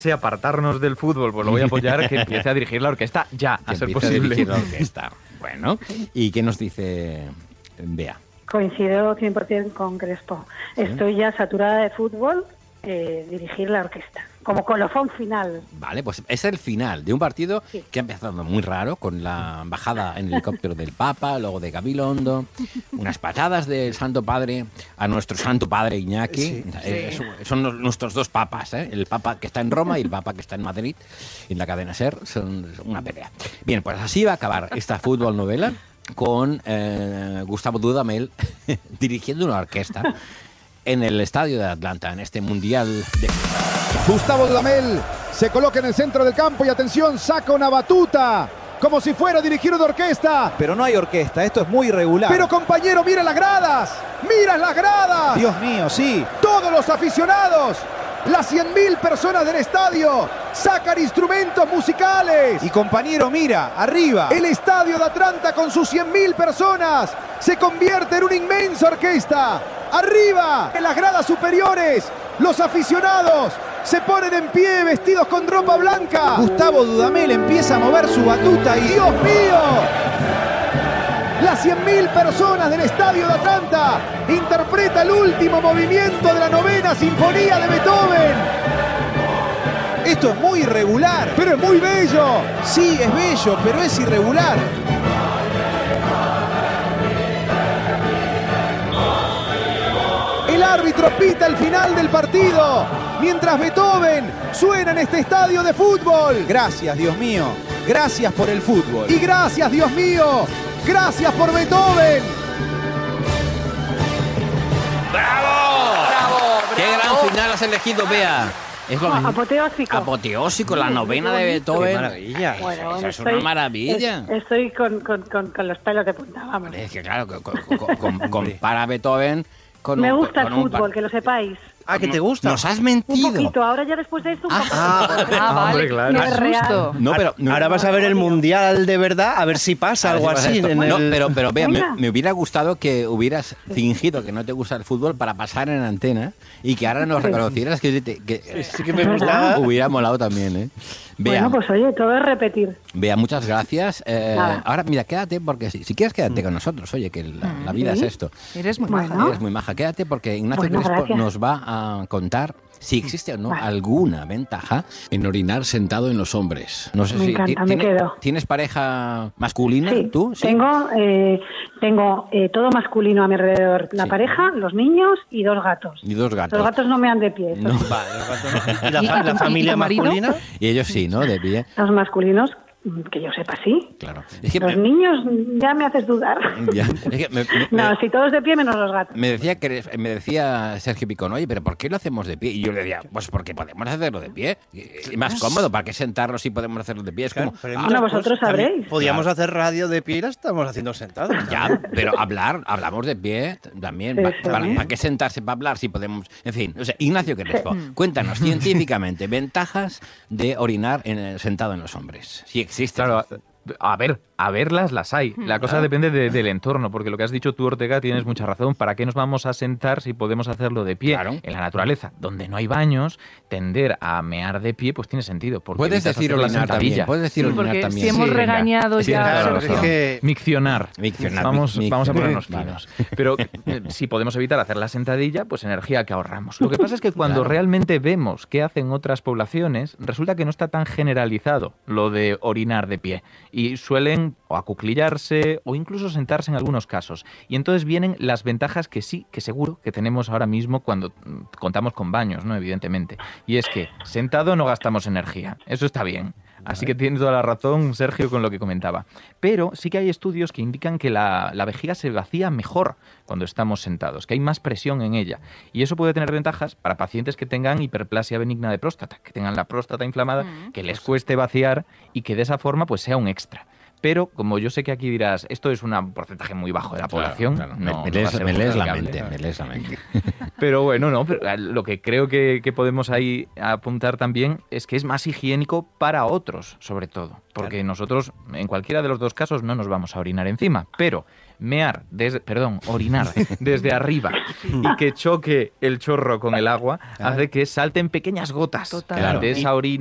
apartarnos del fútbol, pues lo voy a apoyar, que empiece a dirigir la orquesta ya, a ser posible. A dirigir la orquesta. Bueno, ¿y qué nos dice Bea? Coincido 100% con Crespo. ¿Sí? Estoy ya saturada de fútbol, dirigir la orquesta, como colofón final. Vale, pues es el final de un partido Sí. que ha empezado muy raro, con la bajada en helicóptero del Papa, luego de Gabilondo, unas patadas del Santo Padre a nuestro Santo Padre Iñaki. Son nuestros dos papas, ¿eh? El Papa que está en Roma y el Papa que está en Madrid, en la cadena SER, son una pelea. Bien, pues así va a acabar esta fútbol novela con Gustavo Dudamel dirigiendo una orquesta en el estadio de Atlanta, en este Mundial de... Gustavo Dudamel se coloca en el centro del campo y atención, saca una batuta, como si fuera a dirigir una orquesta. Pero no hay orquesta, esto es muy irregular. Pero compañero, mira las gradas, mira las gradas. Dios mío, sí. Todos los aficionados, las 100.000 personas del estadio, sacan instrumentos musicales. Y compañero, mira, arriba. El estadio de Atlanta con sus 100.000 personas se convierte en una inmensa orquesta. Arriba, en las gradas superiores, los aficionados se ponen en pie vestidos con ropa blanca. Gustavo Dudamel empieza a mover su batuta y... ¡Dios mío! Las 100.000 personas del estadio de Atlanta interpreta el último movimiento de la 9ª Sinfonía de Beethoven. Esto es muy irregular. Pero es muy bello. Sí, es bello, pero es irregular. El árbitro pita el final del partido, mientras Beethoven suena en este estadio de fútbol. Gracias, Dios mío. Gracias por el fútbol. Y gracias, Dios mío. Gracias por Beethoven. ¡Qué gran final has elegido, Bea! Es lo Apoteósico. apoteósico, la novena de Beethoven. ¡Qué maravilla! Bueno, Eso es una maravilla. Estoy con los pelos de punta, vamos. Es que claro, compara Beethoven con Me un- gusta el con un fútbol, que lo sepáis. Ah, ¿que te gusta? Nos has Un mentido. poquito, ahora ya después de esto un poco. Hombre, claro. No es real. No, pero Ahora vas a ver el Mundial de verdad, a ver si pasa A ver algo si pasa así. esto. En No, el... pero vea, Venga. me hubiera gustado que hubieras fingido que no te gusta el fútbol para pasar en antena y que ahora nos reconocieras que Sí que me gustaba. hubiera molado también, ¿eh? Bea, Bueno, pues oye, todo es repetir. Bea, muchas gracias. Nada. Ahora, mira, quédate porque si quieres quédate con nosotros. Oye, que la vida es esto. Eres muy Bueno. maja. Eres muy maja. Quédate porque Ignacio Bueno, Crespo gracias. nos va a contar si existe o no Vale. alguna ventaja en orinar sentado en los hombres. No sé Me si encanta, me quedo. ¿Tienes pareja masculina Sí, tú? Sí. tengo todo masculino a mi alrededor. La Sí. pareja, los niños y 2 gatos. Y 2 gatos. Los gatos no me dan de pie. No. Vale, ¿y ¿Y la tu familia marido? masculina? Y ellos sí, ¿no? De pie. Los masculinos, que yo sepa, sí. Claro. Es que Los niños ya me haces dudar. ya, es que No, si todos de pie menos los gatos. me decía Sergio Picón, oye, pero ¿por qué lo hacemos de pie? Y yo le decía, pues porque podemos hacerlo de pie. Y más cómodo, ¿para qué sentarnos si podemos hacerlo de pie? Es Claro, como, pero hay ah, muchas Bueno, vosotros cosas. También sabréis. Podíamos Claro. hacer radio de pie y la estamos haciendo sentados. ya, pero hablamos de pie también. Sí, sí. ¿Para qué sentarse para hablar si podemos? En fin, o sea, Ignacio Crespo, cuéntanos científicamente ventajas de orinar sentado en los hombres. Si existen. Claro, a verlas las hay. La cosa depende del entorno, porque lo que has dicho tú, Ortega, tienes mucha razón. ¿Para qué nos vamos a sentar si podemos hacerlo de pie? Claro. En la naturaleza, donde no hay baños, tender a mear de pie, pues tiene sentido. Porque Puedes evitas decir hacer la orinar también. sentadilla. Puedes decir Sí, orinar porque también. si hemos Sí, regañado venga. Sí, ya... claro, Claro, sí. es que... Miccionar. Vamos a ponernos Vale. finos. Pero si podemos evitar hacer la sentadilla, pues energía que ahorramos. Lo que pasa es que cuando realmente vemos qué hacen otras poblaciones, resulta que no está tan generalizado lo de orinar de pie. Y suelen o acuclillarse o incluso sentarse en algunos casos. Y entonces vienen las ventajas que sí, que seguro que tenemos ahora mismo cuando contamos con baños, ¿no? Evidentemente. Y es que sentado no gastamos energía. Eso está bien. Así que tiene toda la razón Sergio con lo que comentaba. Pero sí que hay estudios que indican que la vejiga se vacía mejor cuando estamos sentados, que hay más presión en ella. Y eso puede tener ventajas para pacientes que tengan hiperplasia benigna de próstata, que tengan la próstata inflamada, que les cueste vaciar y que de esa forma pues sea un extra. Pero como yo sé que aquí dirás, esto es un porcentaje muy bajo de la población, Claro. no Me va a ser lees la justificable. mente, me lees la mente. Pero bueno, no, pero lo que creo que podemos ahí apuntar también es que es más higiénico para otros, sobre todo. Porque nosotros, en cualquiera de los dos casos, no nos vamos a orinar encima. Pero orinar desde arriba y que choque el chorro con el agua hace que salten pequeñas gotas Total. de esa orina